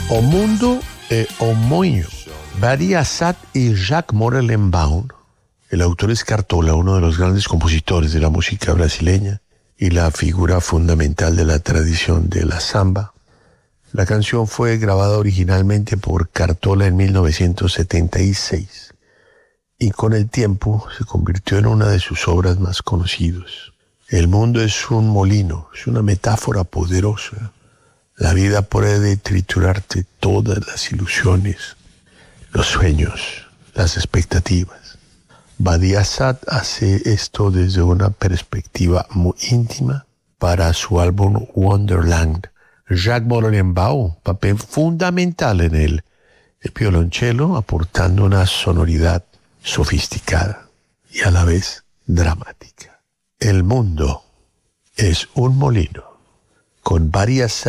O mundo e o moño. Badi Assad y Jacques Morelenbaum. El autor es Cartola, uno de los grandes compositores de la música brasileña y la figura fundamental de la tradición de la samba. La canción fue grabada originalmente por Cartola en 1976 y con el tiempo se convirtió en una de sus obras más conocidas. El mundo es un molino, es una metáfora poderosa. La vida puede triturarte todas las ilusiones, los sueños, las expectativas. Badi Assad hace esto desde una perspectiva muy íntima para su álbum Wonderland. Jacques Morelenbaum, papel fundamental en él, el violonchelo aportando una sonoridad sofisticada y a la vez dramática. El mundo es un molino, con Badi Assad